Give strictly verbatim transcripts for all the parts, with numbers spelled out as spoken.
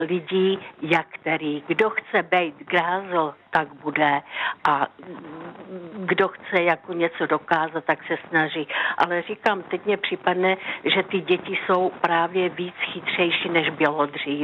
lidí, jak který. Kdo chce být grázl, tak bude a kdo chce jako něco dokázat, tak se snaží. Ale říkám, teď mě připadne, že ty děti jsou právě víc chytřejší, než bylo dřív.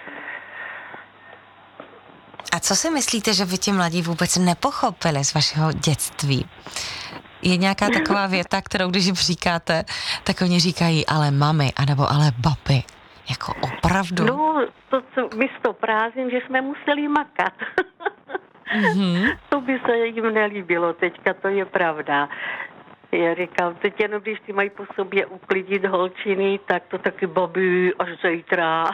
A co si myslíte, že vy ti mladí vůbec nepochopili z vašeho dětství? Je nějaká taková věta, kterou když jim říkáte, tak oni říkají ale mami, anebo ale babi. Jako opravdu? No, to, co místo prázdnin, že jsme museli makat. Mm-hmm. To by se jim nelíbilo teďka, to je pravda. Já říkám, teď jenom když ty mají po sobě uklidit holčiny, tak to taky babi až zítra.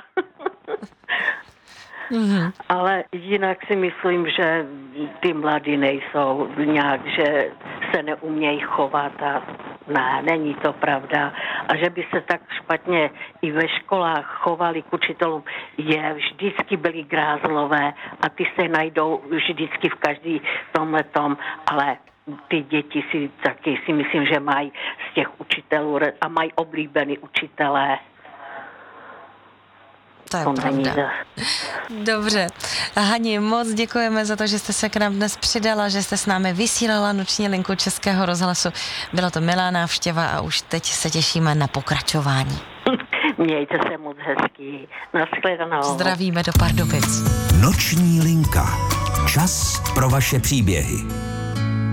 Mm-hmm. Ale jinak si myslím, že ty mladí nejsou nějak, že se neumějí chovat a ne, není to pravda. A že by se tak špatně i ve školách chovali k učitelům, je, vždycky byli grázlové a ty se najdou vždycky v každý tomhletom, ale ty děti si taky si myslím, že mají z těch učitelů a mají oblíbený učitelé. To je pravda. Dobře. Hani, moc děkujeme za to, že jste se k nám dnes přidala, že jste s námi vysílala noční linku Českého rozhlasu. Byla to milá návštěva a už teď se těšíme na pokračování. Mějte se moc hezký. Nashledanou. Zdravíme do Pardubic. Noční linka. Čas pro vaše příběhy.